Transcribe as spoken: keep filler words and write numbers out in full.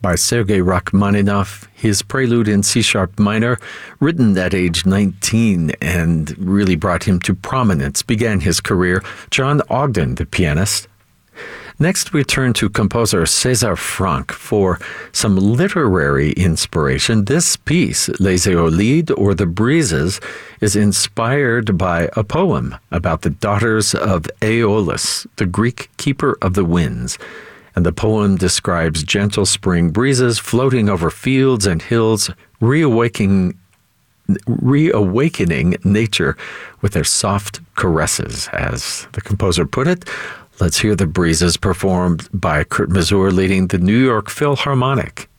by Sergei Rachmaninoff. His prelude in C-sharp minor, written at age nineteen and really brought him to prominence, began his career. John Ogden, the pianist. Next, we turn to composer César Franck for some literary inspiration. This piece, Les Éolides, or The Breezes, is inspired by a poem about the daughters of Aeolus, the Greek keeper of the winds. And the poem describes gentle spring breezes floating over fields and hills, reawakening, reawakening nature with their soft caresses, as the composer put it. Let's hear The Breezes performed by Kurt Masur leading the New York Philharmonic.